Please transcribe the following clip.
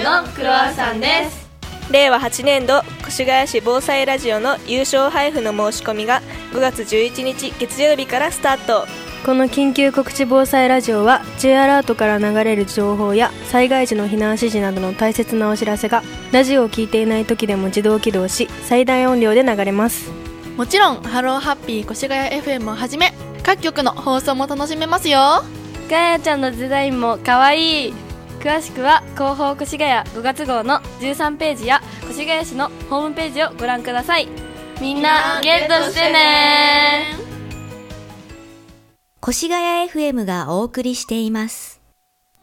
のクロワッサンです。 令和8年度越谷市防災ラジオの優勝配布の申し込みが5月11日月曜日からスタート。 この緊急告知防災ラジオは J アラートから流れる情報や災害時の避難指示などの大切なお知らせがラジオを聞いていない時でも自動起動し最大音量で流れます。 もちろんハローハッピー越谷 FM をはじめ各局の放送も楽しめますよ。 ガヤちゃんのデザインもかわいい。詳しくは広報越谷5月号の13ページや越谷市のホームページをご覧ください。みんなゲットしてね。 越谷 FM がお送りしています。